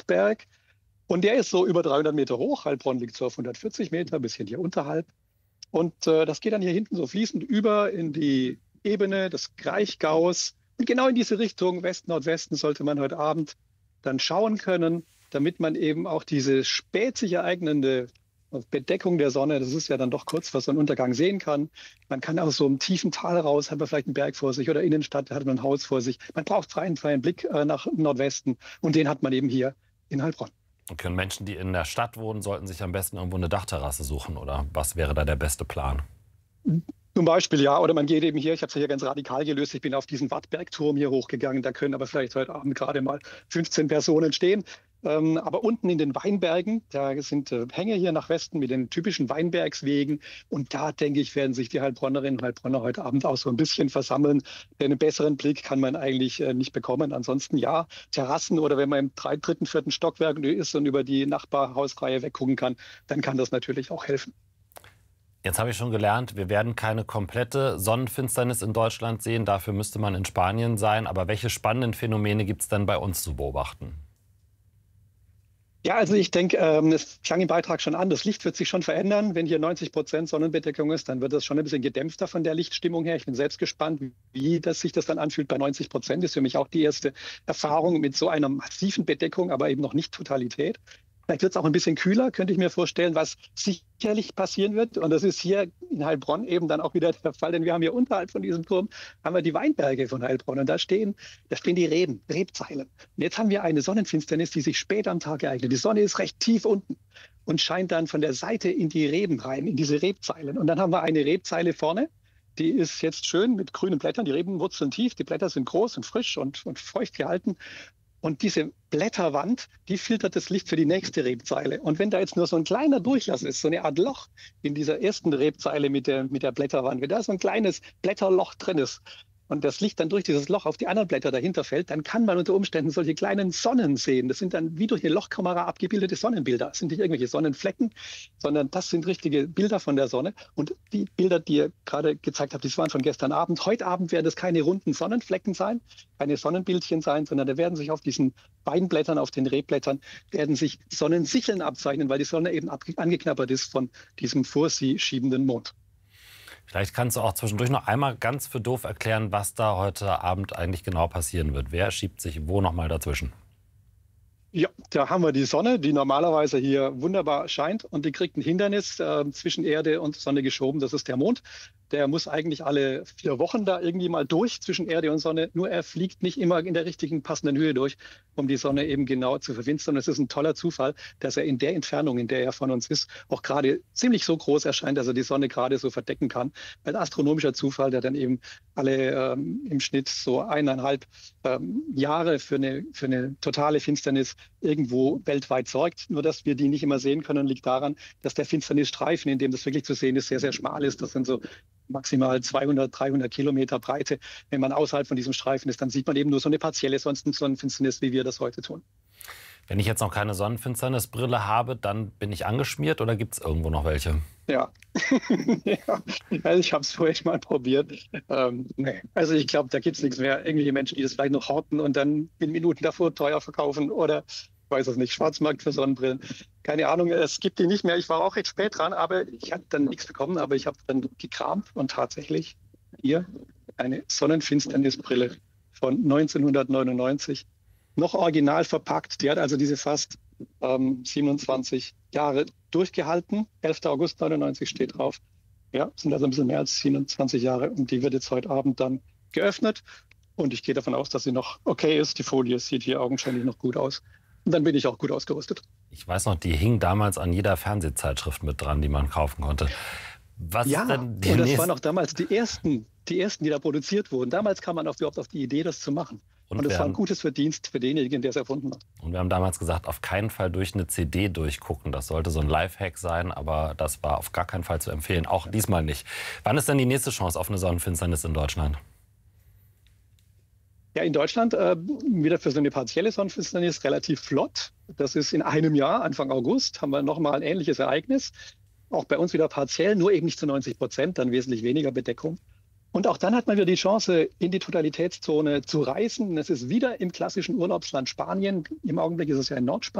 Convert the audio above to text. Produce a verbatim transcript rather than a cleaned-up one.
Wattberg. Und der ist so über dreihundert Meter hoch. Heilbronn liegt so auf hundertvierzig Meter, ein bisschen hier unterhalb. Und äh, das geht dann hier hinten so fließend über in die Ebene des Kraichgaus. Und genau in diese Richtung, West-Nordwesten, sollte man heute Abend dann schauen können, damit man eben auch diese spät sich ereignende Bedeckung der Sonne, das ist ja dann doch kurz vor so einem Untergang, sehen kann. Man kann aus so einem tiefen Tal raus, hat man vielleicht einen Berg vor sich oder Innenstadt, hat man ein Haus vor sich. Man braucht freien, freien Blick äh, nach Nordwesten und den hat man eben hier in Heilbronn. Okay, und Menschen, die in der Stadt wohnen, sollten sich am besten irgendwo eine Dachterrasse suchen, oder was wäre da der beste Plan? Zum Beispiel, ja, oder man geht eben hier, ich habe es ja hier ganz radikal gelöst, ich bin auf diesen Wattbergturm hier hochgegangen, da können aber vielleicht heute Abend gerade mal fünfzehn Personen stehen. Ähm, aber unten in den Weinbergen, da sind äh, Hänge hier nach Westen mit den typischen Weinbergswegen. Und da, denke ich, werden sich die Heilbronnerinnen und Heilbronner heute Abend auch so ein bisschen versammeln. Denn einen besseren Blick kann man eigentlich äh, nicht bekommen. Ansonsten ja, Terrassen oder wenn man im drei, dritten, vierten Stockwerk ist und über die Nachbarhausreihe weggucken kann, dann kann das natürlich auch helfen. Jetzt habe ich schon gelernt, wir werden keine komplette Sonnenfinsternis in Deutschland sehen. Dafür müsste man in Spanien sein. Aber welche spannenden Phänomene gibt es denn bei uns zu beobachten? Ja, also ich denke, ähm, es klang im Beitrag schon an, das Licht wird sich schon verändern. Wenn hier neunzig Prozent Sonnenbedeckung ist, dann wird das schon ein bisschen gedämpfter von der Lichtstimmung her. Ich bin selbst gespannt, wie das sich das dann anfühlt bei neunzig Prozent. Das ist für mich auch die erste Erfahrung mit so einer massiven Bedeckung, aber eben noch nicht Totalität. Vielleicht wird es auch ein bisschen kühler, könnte ich mir vorstellen, was sicherlich passieren wird. Und das ist hier in Heilbronn eben dann auch wieder der Fall, denn wir haben hier unterhalb von diesem Turm haben wir die Weinberge von Heilbronn. Und da stehen, da stehen die Reben, Rebzeilen. Und jetzt haben wir eine Sonnenfinsternis, die sich spät am Tag ereignet. Die Sonne ist recht tief unten und scheint dann von der Seite in die Reben rein, in diese Rebzeilen. Und dann haben wir eine Rebzeile vorne. Die ist jetzt schön mit grünen Blättern. Die Reben wurzeln tief, die Blätter sind groß und frisch und, und feucht gehalten. Und diese Blätterwand, die filtert das Licht für die nächste Rebzeile. Und wenn da jetzt nur so ein kleiner Durchlass ist, so eine Art Loch in dieser ersten Rebzeile mit der, mit der Blätterwand, wenn da so ein kleines Blätterloch drin ist und das Licht dann durch dieses Loch auf die anderen Blätter dahinter fällt, dann kann man unter Umständen solche kleinen Sonnen sehen. Das sind dann wie durch eine Lochkamera abgebildete Sonnenbilder. Das sind nicht irgendwelche Sonnenflecken, sondern das sind richtige Bilder von der Sonne. Und die Bilder, die ihr gerade gezeigt habt, die waren von gestern Abend. Heute Abend werden das keine runden Sonnenflecken sein, keine Sonnenbildchen sein, sondern da werden sich auf diesen Weinblättern, auf den Rebblättern, werden sich Sonnensicheln abzeichnen, weil die Sonne eben angeknabbert ist von diesem vor sie schiebenden Mond. Vielleicht kannst du auch zwischendurch noch einmal ganz für doof erklären, was da heute Abend eigentlich genau passieren wird. Wer schiebt sich wo noch mal dazwischen? Ja, da haben wir die Sonne, die normalerweise hier wunderbar scheint und die kriegt ein Hindernis äh, zwischen Erde und Sonne geschoben. Das ist der Mond. Der muss eigentlich alle vier Wochen da irgendwie mal durch zwischen Erde und Sonne. Nur er fliegt nicht immer in der richtigen passenden Höhe durch, um die Sonne eben genau zu verfinstern. Es ist ein toller Zufall, dass er in der Entfernung, in der er von uns ist, auch gerade ziemlich so groß erscheint, dass er die Sonne gerade so verdecken kann. Ein astronomischer Zufall, der dann eben alle ähm, im Schnitt so eineinhalb ähm, Jahre für eine, für eine totale Finsternis irgendwo weltweit sorgt. Nur, dass wir die nicht immer sehen können, liegt daran, dass der Finsternisstreifen, in dem das wirklich zu sehen ist, sehr, sehr schmal ist. Das sind so maximal zweihundert, dreihundert Kilometer Breite. Wenn man außerhalb von diesem Streifen ist, dann sieht man eben nur so eine partielle Sonnenfinsternis, wie wir das heute tun. Wenn ich jetzt noch keine Sonnenfinsternisbrille habe, dann bin ich angeschmiert oder gibt es irgendwo noch welche? Ja, ja. Also ich habe es vorhin mal probiert. Ähm, nee. Also ich glaube, da gibt es nichts mehr. Irgendwelche Menschen, die das vielleicht noch horten und dann in Minuten davor teuer verkaufen oder ich weiß es nicht, Schwarzmarkt für Sonnenbrillen. Keine Ahnung, es gibt die nicht mehr. Ich war auch recht spät dran, aber ich habe dann nichts bekommen. Aber ich habe dann gekramt und tatsächlich hier eine Sonnenfinsternisbrille von neunzehnhundertneunundneunzig. Noch original verpackt. Die hat also diese fast ähm, siebenundzwanzig Jahre durchgehalten. elfter August neunundneunzig steht drauf. Ja, sind also ein bisschen mehr als siebenundzwanzig Jahre. Und die wird jetzt heute Abend dann geöffnet. Und ich gehe davon aus, dass sie noch okay ist. Die Folie sieht hier augenscheinlich noch gut aus. Und dann bin ich auch gut ausgerüstet. Ich weiß noch, die hing damals an jeder Fernsehzeitschrift mit dran, die man kaufen konnte. Was ja, ist denn die und das nächste? waren auch damals die ersten, die ersten, die da produziert wurden. Damals kam man auf, überhaupt auf die Idee, das zu machen. Und, und das war ein gutes Verdienst für denjenigen, der es erfunden hat. Und wir haben damals gesagt, auf keinen Fall durch eine C D durchgucken. Das sollte so ein Lifehack sein, aber das war auf gar keinen Fall zu empfehlen. Auch diesmal nicht. Wann ist denn die nächste Chance auf eine Sonnenfinsternis in Deutschland? Ja, in Deutschland äh, wieder für so eine partielle Sonnenfinsternis relativ flott. Das ist in einem Jahr, Anfang August, haben wir nochmal ein ähnliches Ereignis. Auch bei uns wieder partiell, nur eben nicht zu neunzig Prozent, dann wesentlich weniger Bedeckung. Und auch dann hat man wieder die Chance, in die Totalitätszone zu reisen. Es ist wieder im klassischen Urlaubsland Spanien. Im Augenblick ist es ja in Nordspanien.